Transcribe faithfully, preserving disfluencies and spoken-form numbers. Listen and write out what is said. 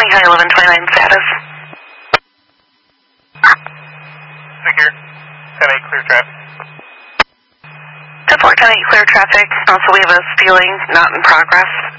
Shanghai eleven twenty-nine status. Secure. ten eight, clear traffic. ten four, ten eight, clear traffic. Also, we have a stealing not in progress.